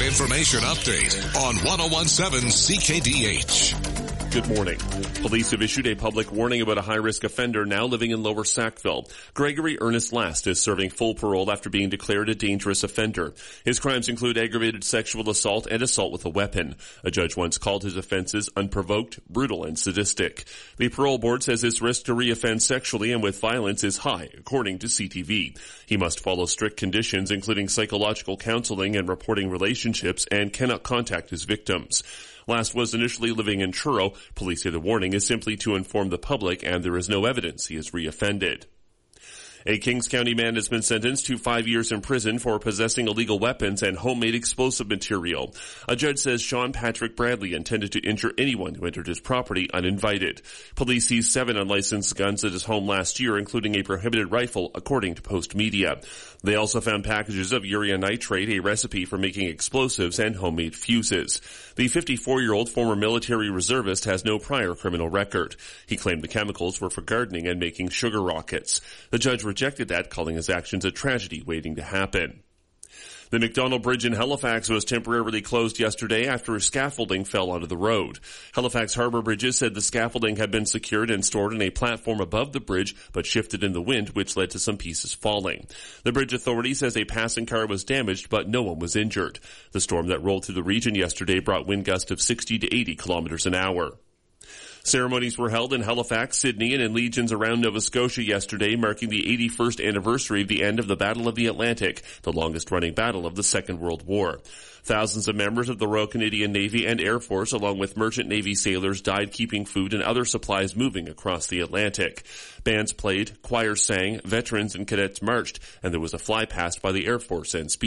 information update on 1017 CKDH. Good morning. Police have issued a public warning about a high-risk offender now living in Lower Sackville. Gregory Ernest Last is serving full parole after being declared a dangerous offender. His crimes include aggravated sexual assault and assault with a weapon. A judge once called his offenses unprovoked, brutal, and sadistic. The parole board says his risk to reoffend sexually and with violence is high, according to CTV. He must follow strict conditions, including psychological counseling and reporting relationships, and cannot contact his victims. Last was initially living in Truro. Police say the warning is simply to inform the public, and there is no evidence he has reoffended. A Kings County man has been sentenced to 5 years in prison for possessing illegal weapons and homemade explosive material. A judge says Sean Patrick Bradley intended to injure anyone who entered his property uninvited. Police seized 7 unlicensed guns at his home last year, including a prohibited rifle, according to Post Media. They also found packages of urea nitrate, a recipe for making explosives, and homemade fuses. The 54-year-old former military reservist has no prior criminal record. He claimed the chemicals were for gardening and making sugar rockets. The judge rejected that, calling his actions a tragedy waiting to happen. The McDonald Bridge in Halifax was temporarily closed yesterday after scaffolding fell onto the road. Halifax Harbour Bridges said the scaffolding had been secured and stored in a platform above the bridge, but shifted in the wind, which led to some pieces falling. The bridge authority says a passing car was damaged, but no one was injured. The storm that rolled through the region yesterday brought wind gusts of 60 to 80 kilometers an hour. Ceremonies were held in Halifax, Sydney, and in legions around Nova Scotia yesterday, marking the 81st anniversary of the end of the Battle of the Atlantic, the longest-running battle of the Second World War. Thousands of members of the Royal Canadian Navy and Air Force, along with merchant Navy sailors, died keeping food and other supplies moving across the Atlantic. Bands played, choirs sang, veterans and cadets marched, and there was a fly-past by the Air Force and Speed